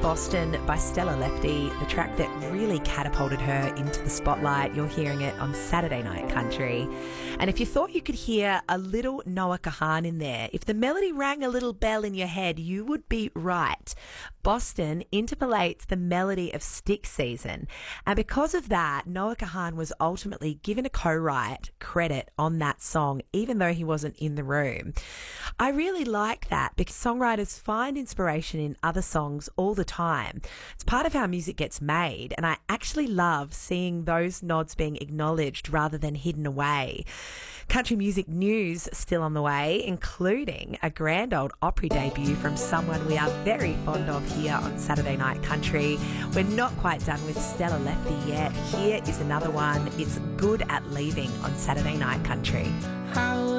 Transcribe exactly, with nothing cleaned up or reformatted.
Boston by Stella Lefty, the track that really catapulted her into the spotlight. You're hearing it on Saturday Night Country. And if you thought you could hear a little Noah Kahan in there, if the melody rang a little bell in your head, you would be right. Boston interpolates the melody of Stick Season. And because of that, Noah Kahan was ultimately given a co-write credit on that song, even though he wasn't in the room. I really like that because songwriters find inspiration in other songs all the time. It's part of how music gets made, and I actually love seeing those nods being acknowledged rather than hidden away. Country music news still on the way, including a Grand Ole Opry debut from someone we are very fond of here on Saturday Night Country. We're not quite done with Stella Lefty yet. Here is another one. It's Good at Leaving on Saturday Night Country. How